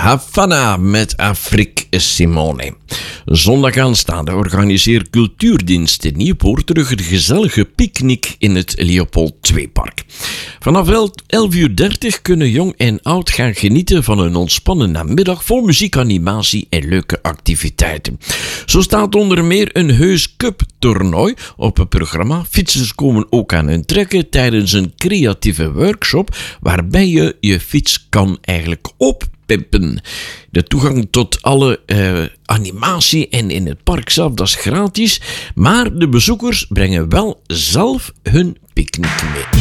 Havana met Afrique Simone. Zondag aanstaande organiseert Cultuurdienst in Nieuwpoort terug een gezellige picknick in het Leopold II-park. Vanaf 11:30 kunnen jong en oud gaan genieten van een ontspannen namiddag vol muziek, animatie en leuke activiteiten. Zo staat onder meer een heus cup-toernooi op het programma. Fietsers komen ook aan hun trekken tijdens een creatieve workshop waarbij je je fiets kan eigenlijk oppimpen. De toegang tot alle animatie en in het park zelf, dat is gratis, maar de bezoekers brengen wel zelf hun picknick mee.